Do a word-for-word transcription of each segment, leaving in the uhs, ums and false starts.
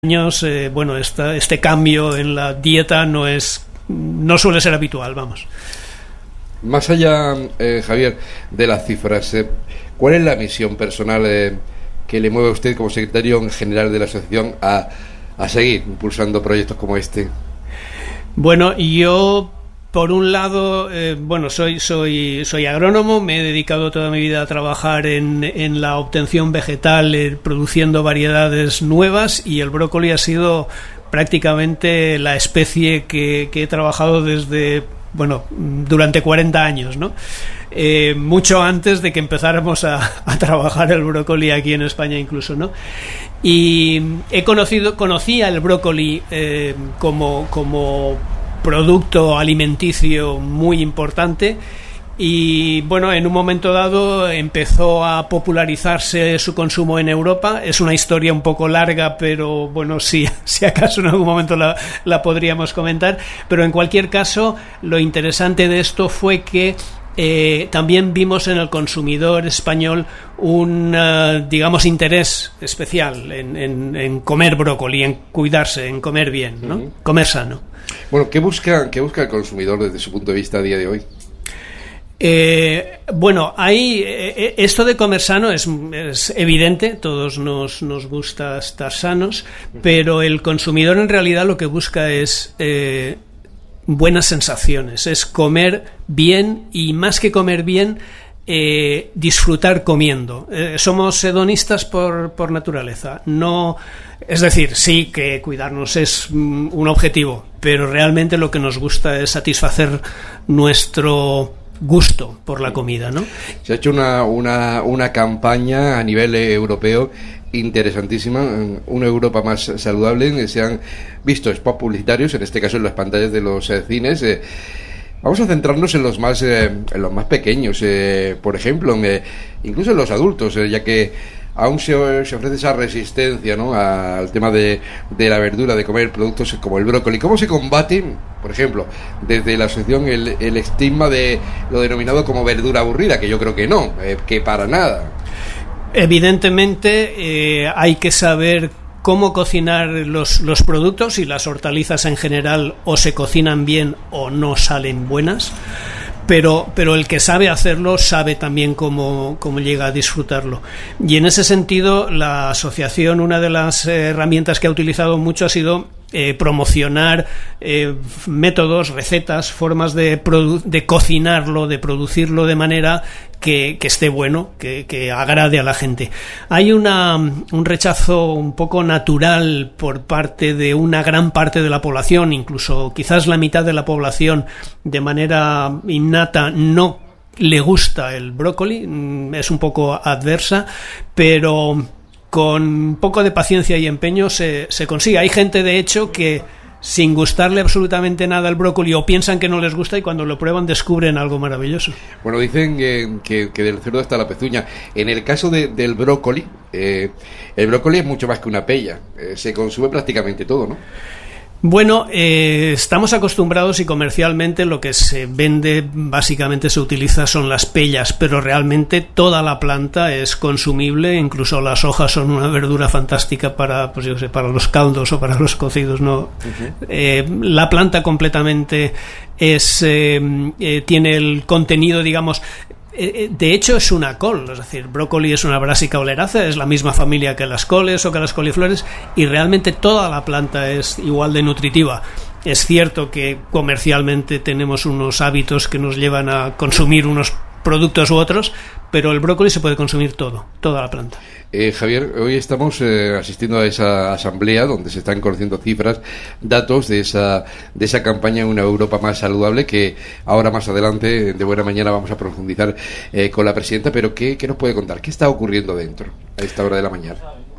años, eh, bueno, esta, este cambio en la dieta no es, no suele ser habitual, vamos. Más allá, eh, Javier, de las cifras, eh, ¿cuál es la misión personal eh, que le mueve a usted como secretario general de la asociación a, a seguir impulsando proyectos como este? Bueno, yo, por un lado, eh, bueno, soy, soy, soy agrónomo, me he dedicado toda mi vida a trabajar en, en la obtención vegetal, eh, produciendo variedades nuevas, y el brócoli ha sido prácticamente la especie que, que he trabajado desde, bueno, durante cuarenta años, ¿no? Eh, mucho antes de que empezáramos a, a trabajar el brócoli aquí en España incluso, ¿no? Y he conocido, conocía el brócoli eh, como, como producto alimenticio muy importante, y bueno, en un momento dado empezó a popularizarse su consumo en Europa. Es una historia un poco larga, pero bueno, si, si acaso en algún momento la, la podríamos comentar, pero en cualquier caso lo interesante de esto fue que Eh, también vimos en el consumidor español un, uh, digamos, interés especial en, en, en comer brócoli, en cuidarse, en comer bien, ¿no? Uh-huh. Comer sano. Bueno, ¿qué busca, qué busca el consumidor desde su punto de vista a día de hoy? Eh, bueno, hay, eh, esto de comer sano es, es evidente, todos nos, nos gusta estar sanos, pero el consumidor en realidad lo que busca es eh, buenas sensaciones, es comer bien, y más que comer bien, eh, disfrutar comiendo. Eh, somos hedonistas por, por naturaleza, no, es decir, sí que cuidarnos es mm, un objetivo, pero realmente lo que nos gusta es satisfacer nuestro gusto por la comida, ¿no? Se ha hecho una, una, una campaña a nivel eh, europeo interesantísima, una Europa más saludable. Se han visto spots publicitarios, en este caso en las pantallas de los eh, cines. Eh, vamos a centrarnos en los más eh, en los más pequeños, eh, por ejemplo, en, eh, incluso en los adultos, eh, ya que aún se, se ofrece esa resistencia, ¿no?, al tema de, de la verdura, de comer productos como el brócoli. ¿Cómo se combate, por ejemplo, desde la asociación, el, el estigma de lo denominado como verdura aburrida? Que yo creo que no, eh, que para nada. Evidentemente eh, hay que saber cómo cocinar los, los productos, y las hortalizas en general o se cocinan bien o no salen buenas, pero, pero el que sabe hacerlo sabe también cómo, cómo llega a disfrutarlo. Y en ese sentido, la asociación, una de las herramientas que ha utilizado mucho ha sido Eh, promocionar eh, métodos, recetas, formas de, produ- de cocinarlo, de producirlo de manera que, que esté bueno, que, que agrade a la gente. Hay una, un rechazo un poco natural por parte de una gran parte de la población, incluso quizás la mitad de la población de manera innata no le gusta el brócoli, es un poco adversa, pero con un poco de paciencia y empeño se, se consigue. Hay gente, de hecho, que sin gustarle absolutamente nada el brócoli, o piensan que no les gusta, y cuando lo prueban descubren algo maravilloso. Bueno, dicen que, que, que del cerdo está la pezuña. En el caso de, del brócoli, eh, el brócoli es mucho más que una pella. Eh, se consume prácticamente todo, ¿no? Bueno, eh, estamos acostumbrados, y comercialmente lo que se vende, básicamente se utiliza, son las pellas, pero realmente toda la planta es consumible. Incluso las hojas son una verdura fantástica para, pues yo sé, para los caldos o para los cocidos, ¿no? Uh-huh. Eh, la planta completamente es eh, eh, tiene el contenido, digamos. De hecho, es una col, es decir, brócoli es una Brassica oleracea, es la misma familia que las coles o que las coliflores, y realmente toda la planta es igual de nutritiva. Es cierto que comercialmente tenemos unos hábitos que nos llevan a consumir unos productos u otros, pero el brócoli se puede consumir todo, toda la planta. Eh, Javier, hoy estamos eh, asistiendo a esa asamblea donde se están conociendo cifras, datos de esa de esa campaña Una Europa más saludable, que ahora más adelante, de buena mañana, vamos a profundizar eh, con la presidenta. Pero ¿qué, qué nos puede contar? ¿Qué está ocurriendo dentro a esta hora de la mañana?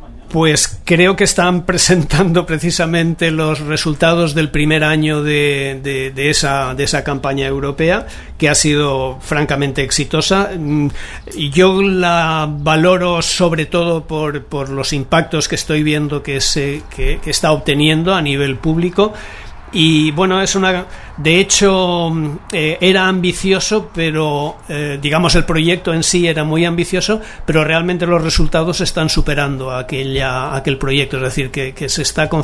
Pues creo que están presentando precisamente los resultados del primer año de, de, de, esa, de esa campaña europea, que ha sido francamente exitosa. Yo la valoro sobre todo por, por los impactos que estoy viendo que, se, que, que está obteniendo a nivel público. Y bueno, es una, de hecho eh, era ambicioso, pero eh, digamos el proyecto en sí era muy ambicioso, pero realmente los resultados están superando aquella, aquel proyecto, es decir, que, que se está